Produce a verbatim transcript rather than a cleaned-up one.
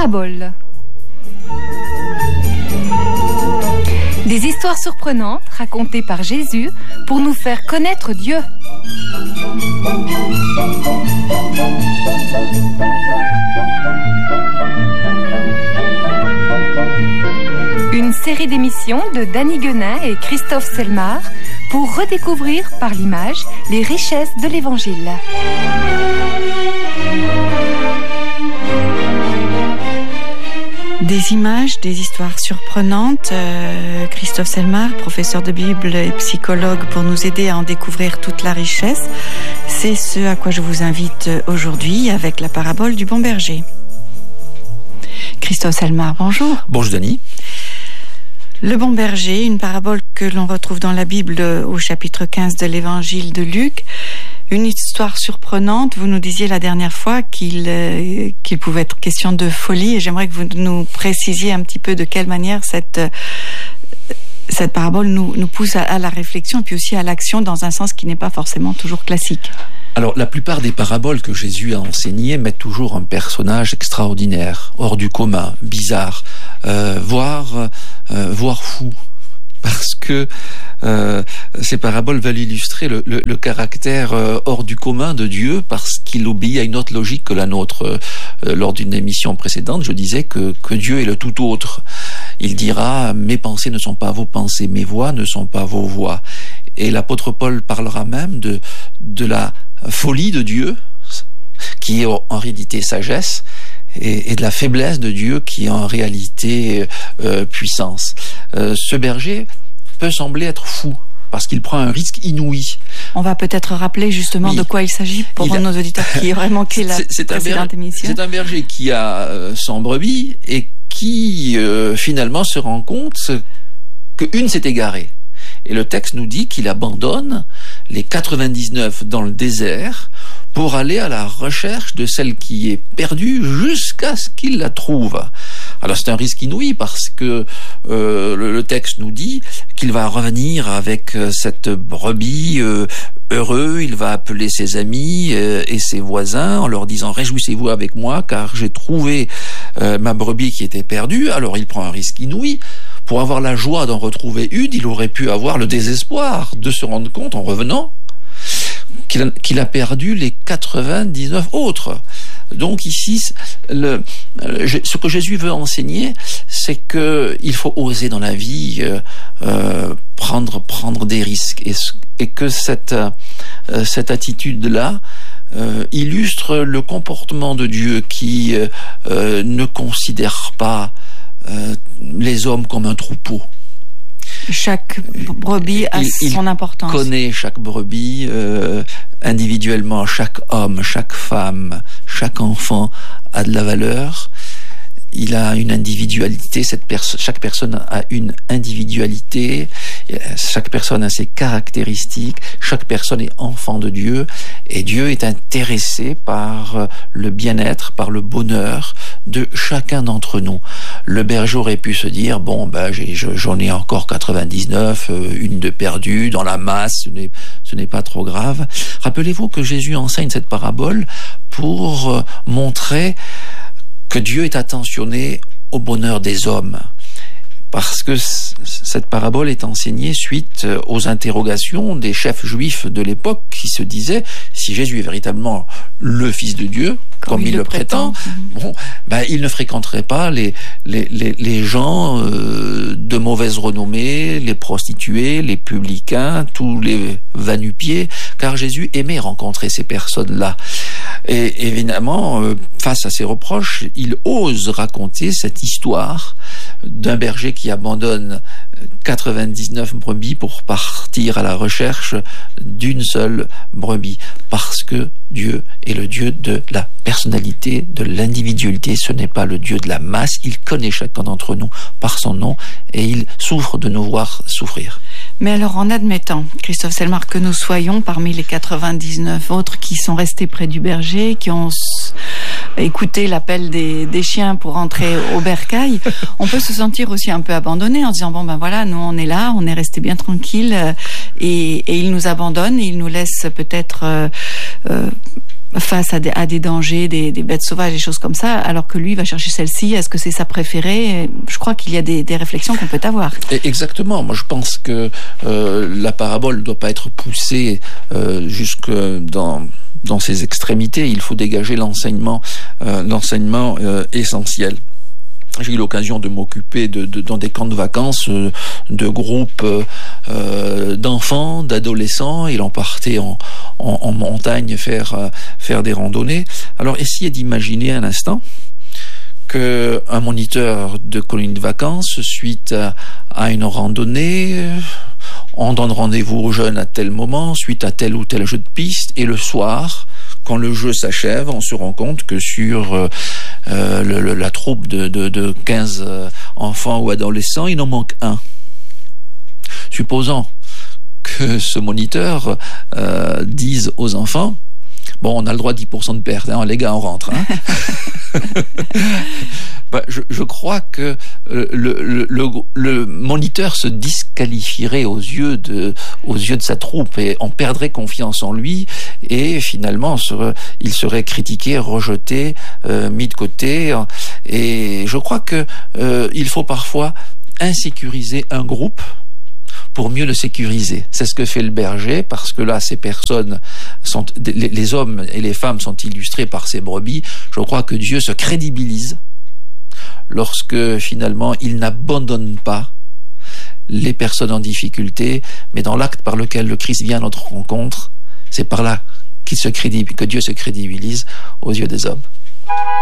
paraboles. Des histoires surprenantes racontées par Jésus pour nous faire connaître Dieu. Une série d'émissions de Danny Guenin et Christophe Selmar pour redécouvrir par l'image les richesses de l'Évangile. Des images, des histoires surprenantes. Euh, Christophe Selmar, professeur de Bible et psychologue, pour nous aider à en découvrir toute la richesse. C'est ce à quoi je vous invite aujourd'hui avec la parabole du bon berger. Christophe Selmar, bonjour. Bonjour Dany. Le bon berger, une parabole que l'on retrouve dans la Bible au chapitre quinze de l'évangile de Luc. Une histoire surprenante. Vous nous disiez la dernière fois qu'il, euh, qu'il pouvait être question de folie, et j'aimerais que vous nous précisiez un petit peu de quelle manière cette, euh, cette parabole nous, nous pousse à, à la réflexion et puis aussi à l'action dans un sens qui n'est pas forcément toujours classique. Alors, la plupart des paraboles que Jésus a enseignées mettent toujours un personnage extraordinaire, hors du commun, bizarre, euh, voire, euh, voire fou. Parce que euh, ces paraboles veulent illustrer le, le, le caractère euh, hors du commun de Dieu, parce qu'il obéit à une autre logique que la nôtre. Euh, lors d'une émission précédente, je disais que, que Dieu est le tout autre. Il dira « Mes pensées ne sont pas vos pensées, mes voix ne sont pas vos voix ». Et l'apôtre Paul parlera même de, de la folie de Dieu, qui est en réalité sagesse, et, et de la faiblesse de Dieu, qui est en réalité euh, puissance. Euh, ce berger peut sembler être fou, parce qu'il prend un risque inouï. On va peut-être rappeler justement oui. de quoi il s'agit pour il a... nos auditeurs qui auraient manqué la c'est, c'est précédente ber... émission. C'est un berger qui a euh, cent brebis et qui euh, finalement se rend compte qu'une s'est égarée. Et le texte nous dit qu'il abandonne les quatre-vingt-dix-neuf dans le désert pour aller à la recherche de celle qui est perdue jusqu'à ce qu'il la trouve. Alors c'est un risque inouï parce que euh, le, le texte nous dit qu'il va revenir avec euh, cette brebis euh, heureux, il va appeler ses amis euh, et ses voisins en leur disant « Réjouissez-vous avec moi car j'ai trouvé euh, ma brebis qui était perdue ». Alors il prend un risque inouï. Pour avoir la joie d'en retrouver une, il aurait pu avoir le désespoir de se rendre compte en revenant qu'il a, qu'il a perdu les quatre-vingt-dix-neuf autres. Donc ici, le, ce que Jésus veut enseigner, c'est que il faut oser dans la vie euh, euh, prendre prendre des risques, et, et que cette euh, cette attitude-là euh, illustre le comportement de Dieu qui euh, euh, ne considère pas euh, les hommes comme un troupeau. Chaque brebis a il, son il importance. Il connaît chaque brebis euh, individuellement, chaque homme, chaque femme, chaque enfant a de la valeur. Il a une individualité, cette perso- chaque personne a une individualité, chaque personne a ses caractéristiques, chaque personne est enfant de Dieu, et Dieu est intéressé par le bien-être, par le bonheur de chacun d'entre nous. Le berger aurait pu se dire, bon, ben, j'ai, j'en ai encore quatre-vingt-dix-neuf, une de perdue, dans la masse, ce n'est, ce n'est pas trop grave. Rappelez-vous que Jésus enseigne cette parabole pour montrer que Dieu est attentionné au bonheur des hommes. Parce que c- cette parabole est enseignée suite aux interrogations des chefs juifs de l'époque qui se disaient, si Jésus est véritablement le Fils de Dieu, comme, comme il, il le prétend, prétend. Bon, ben, il ne fréquenterait pas les, les, les, les gens euh, de mauvaise renommée, les prostituées, les publicains, tous les va-nu-pieds, car Jésus aimait rencontrer ces personnes-là. Et évidemment, euh, face à ces reproches, il ose raconter cette histoire d'un berger qui abandonne quatre-vingt-dix-neuf brebis pour partir à la recherche d'une seule brebis. Parce que Dieu est le Dieu de la personnalité, de l'individualité. Ce n'est pas le Dieu de la masse. Il connaît chacun d'entre nous par son nom et il souffre de nous voir souffrir. Mais alors, en admettant, Christophe Selmar, que nous soyons parmi les quatre-vingt-dix-neuf autres qui sont restés près du berger, qui ont s- écouté l'appel des, des chiens pour entrer au bercail, on peut se sentir aussi un peu abandonné en se disant, bon ben voilà, nous on est là, on est resté bien tranquille, euh, et, et il nous abandonne, et il nous laisse peut-être euh, euh, face à des, à des dangers, des, des bêtes sauvages, des choses comme ça, alors que lui va chercher celle-ci. Est-ce que c'est sa préférée? Je crois qu'il y a des, des réflexions qu'on peut avoir. Exactement. Moi, je pense que euh, la parabole ne doit pas être poussée euh, jusque dans dans ses extrémités. Il faut dégager l'enseignement, euh, l'enseignement euh, essentiel. J'ai eu l'occasion de m'occuper de, de, dans des camps de vacances euh, de groupes euh, d'enfants, d'adolescents. Ils en partaient en, en, en montagne faire, euh, faire des randonnées. Alors essayez d'imaginer un instant qu'un moniteur de colonie de vacances, suite à, à une randonnée, euh, on donne rendez-vous aux jeunes à tel moment, suite à tel ou tel jeu de piste, et le soir, quand le jeu s'achève, on se rend compte que sur euh, euh, le, le, la troupe de, de, de quinze euh, enfants ou adolescents, il en manque un. Supposons que ce moniteur euh, dise aux enfants, bon, on a le droit à dix pour cent de perte, hein, les gars, on rentre. Hein. Bah, je, je crois que le, le, le, le moniteur se disqualifierait aux yeux de, aux yeux de sa troupe et on perdrait confiance en lui et finalement serait, il serait critiqué, rejeté, euh, mis de côté. Et je crois que euh, il faut parfois insécuriser un groupe pour mieux le sécuriser. C'est ce que fait le berger, parce que là, ces personnes sont, les, les hommes et les femmes sont illustrés par ces brebis. Je crois que Dieu se crédibilise lorsque finalement il n'abandonne pas les personnes en difficulté, mais dans l'acte par lequel le Christ vient à notre rencontre, c'est par là qu'il se crédibilise, que Dieu se crédibilise aux yeux des hommes.